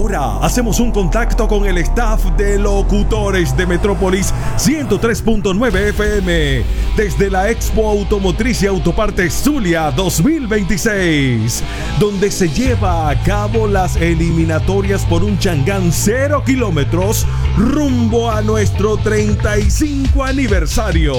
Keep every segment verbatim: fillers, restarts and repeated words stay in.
Ahora hacemos un contacto con el staff de locutores de Metrópolis ciento tres punto nueve F M desde la Expo Automotriz y Autopartes Zulia dos mil veintiséis, donde se lleva a cabo las eliminatorias por un Changán cero kilómetros rumbo a nuestro treinta y cinco aniversario.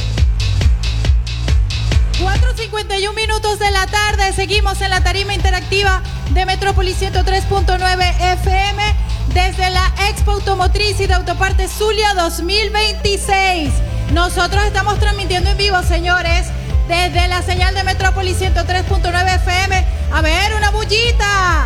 cuatro cincuenta y uno minutos de la tarde, seguimos en la tarima interactiva de Metrópolis ciento tres punto nueve F M desde la Expo Automotriz y de Autopartes Zulia dos mil veintiséis. Nosotros estamos transmitiendo en vivo, señores, desde la señal de Metrópolis ciento tres punto nueve F M. A ver, una bullita.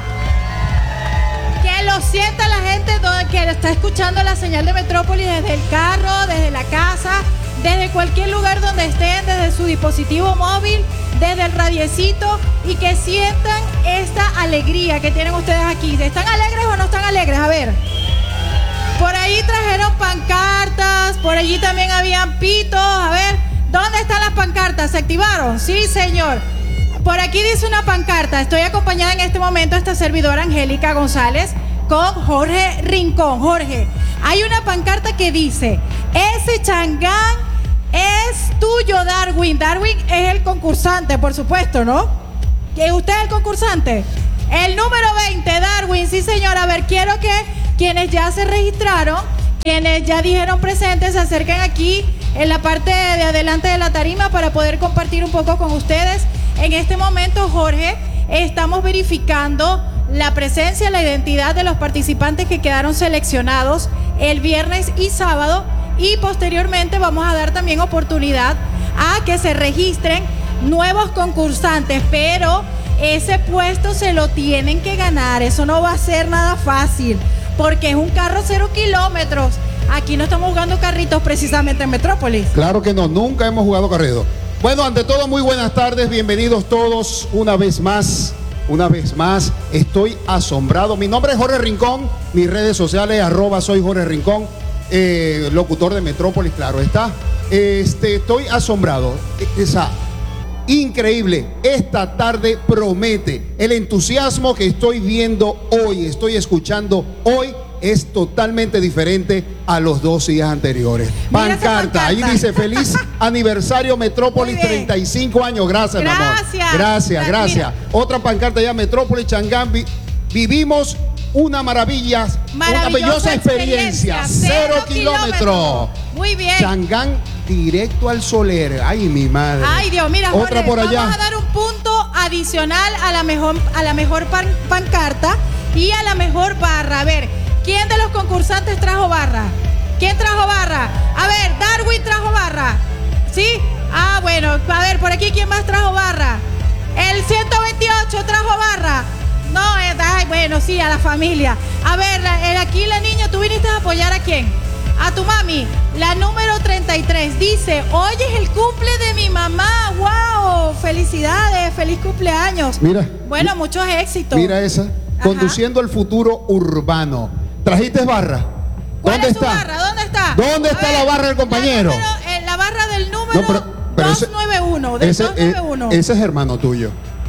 Que lo sienta la gente que está escuchando la señal de Metrópolis desde el carro, desde la casa, desde cualquier lugar donde estén, desde su dispositivo móvil, desde el radiecito, y que sientan esta alegría que tienen ustedes aquí. ¿Están alegres o no están alegres? A ver. Por ahí trajeron pancartas, por allí también habían pitos. A ver, ¿dónde están las pancartas? ¿Se activaron? Sí, señor. Por aquí dice una pancarta. Estoy acompañada en este momento esta servidora Angélica González con Jorge Rincón. Jorge, hay una pancarta que dice: ese Changán es tuyo, Darwin. Darwin es el concursante, por supuesto, ¿no? ¿Que usted es el concursante? El número veinte, Darwin, sí, señor. A ver, quiero que quienes ya se registraron, quienes ya dijeron presentes, se acerquen aquí en la parte de adelante de la tarima para poder compartir un poco con ustedes. En este momento, Jorge, estamos verificando la presencia, la identidad de los participantes que quedaron seleccionados el viernes y sábado, y posteriormente vamos a dar también oportunidad a que se registren nuevos concursantes, pero ese puesto se lo tienen que ganar. Eso no va a ser nada fácil porque es un carro cero kilómetros. Aquí no estamos jugando carritos precisamente en Metrópolis. Claro que no, nunca hemos jugado carritos. Bueno, ante todo, muy buenas tardes, bienvenidos todos una vez más, una vez más, estoy asombrado. Mi nombre es Jorge Rincón, mis redes sociales, arroba soy Jorge Rincón, eh, locutor de Metrópolis, claro está. Este, estoy asombrado, esa increíble, esta tarde promete. El entusiasmo que estoy viendo hoy, estoy escuchando hoy, es totalmente diferente a los dos días anteriores. Pancarta, ahí dice: feliz aniversario Metrópolis, treinta y cinco años. Gracias, mi amor. Gracias. Gracias, gracias. Otra pancarta ya: Metrópolis, Changán, vi, vivimos una maravilla, una bellosa experiencia. Cero kilómetros. Muy bien. Changán directo al Soler. Ay, mi madre. Ay, Dios, mira, otra Jorge, por allá. Vamos a dar un punto adicional a la mejor, a la mejor pan, pancarta y a la mejor barra. A ver, ¿quién de los concursantes trajo barra? ¿Quién trajo barra? A ver, Darwin trajo barra. ¿Sí? Ah, bueno, a ver, por aquí, ¿quién más trajo barra? El ciento veintiocho trajo barra. No, eh, ay, bueno, sí, a la familia. A ver, la, aquí la niña, ¿tú viniste a apoyar a quién? A tu mami. La número treinta y tres dice: hoy es el cumple de mi mamá. ¡Wow! Felicidades, feliz cumpleaños. Mira. Bueno, muchos éxitos. Mira esa. Ajá. Conduciendo el futuro urbano. ¿Trajiste barra? ¿Dónde está? Barra? ¿Dónde está? ¿Dónde está ver, la barra del compañero? La, número, eh, la barra del número no, pero, pero doscientos noventa y uno. Del ese, doscientos noventa y uno. Ese es hermano tuyo.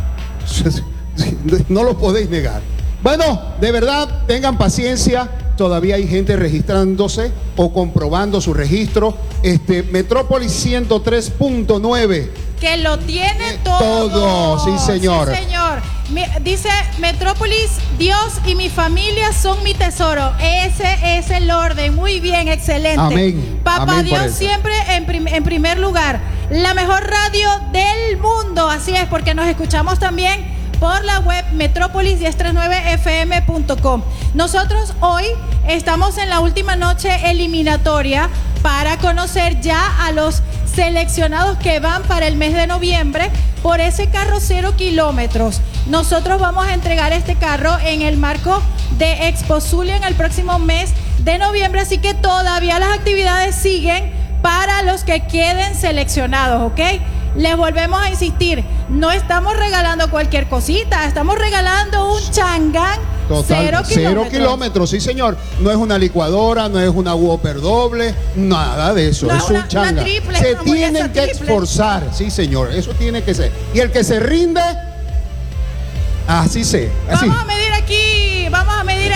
No lo podéis negar. Bueno, de verdad, tengan paciencia. Todavía hay gente registrándose o comprobando su registro. Este, Metrópolis ciento tres punto nueve. Que lo tiene todo. Todo, sí, señor. Sí, señor. Mi, dice Metrópolis: Dios y mi familia son mi tesoro. Ese es el orden. Muy bien, excelente. Amén. Papá Amén. Dios siempre en, prim, en primer lugar. La mejor radio del mundo. Así es, porque nos escuchamos también por la web metrópolis ciento treinta y nueve F M punto com. Nosotros hoy estamos en la última noche eliminatoria para conocer ya a los seleccionados que van para el mes de noviembre por ese carro cero kilómetros. Nosotros vamos a entregar este carro en el marco de Expo Zulia en el próximo mes de noviembre, así que todavía las actividades siguen para los que queden seleccionados, ¿ok? Les volvemos a insistir, no estamos regalando cualquier cosita, estamos regalando un Changán Total, cero kilómetros. Cero kilómetros, sí, señor. No es una licuadora, no es una Whopper doble, nada de eso. No, es una, un Changán. una triple, se una tienen que triple. esforzar, sí, señor. Eso tiene que ser. Y el que se rinde, así sea. Así. Vamos a medir aquí, vamos a medir aquí.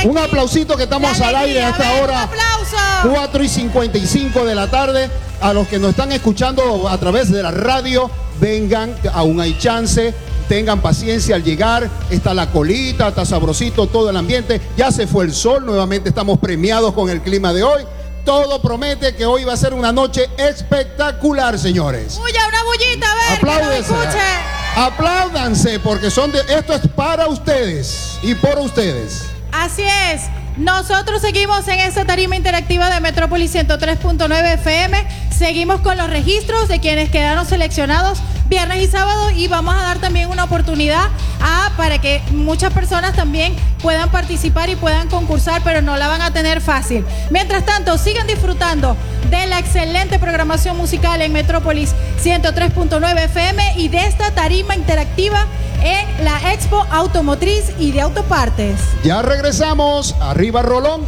Un aplausito que estamos al aire a esta hora, cuatro y cincuenta y cinco de la tarde. A los que nos están escuchando a través de la radio, vengan, aún hay chance, tengan paciencia al llegar. Está la colita, está sabrosito todo el ambiente. Ya se fue el sol, nuevamente estamos premiados con el clima de hoy. Todo promete que hoy va a ser una noche espectacular, señores. Uy, una bullita, a ver, apláudense, que nos escuche. Apláudanse, porque son de, esto es para ustedes y por ustedes. Así es. Nosotros seguimos en esta tarima interactiva de Metrópolis ciento tres punto nueve F M. Seguimos con los registros de quienes quedaron seleccionados viernes y sábado, y vamos a dar también una oportunidad a, para que muchas personas también puedan participar y puedan concursar, pero no la van a tener fácil. Mientras tanto, sigan disfrutando de la excelente programación musical en Metrópolis ciento tres punto nueve F M y de esta tarima interactiva en la Expo Automotriz y de Autopartes. Ya regresamos. Arriba Rolón.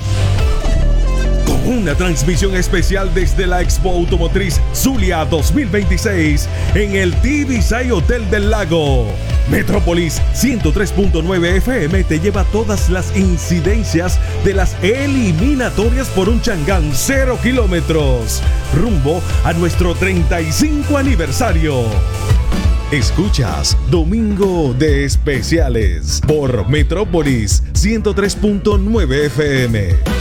Con una transmisión especial desde la Expo Automotriz Zulia dos mil veintiséis en el T V seis Hotel del Lago. Metrópolis ciento tres punto nueve F M te lleva todas las incidencias de las eliminatorias por un Changán cero kilómetros, rumbo a nuestro treinta y cinco aniversario. Escuchas Domingo de Especiales por Metrópolis ciento tres punto nueve F M.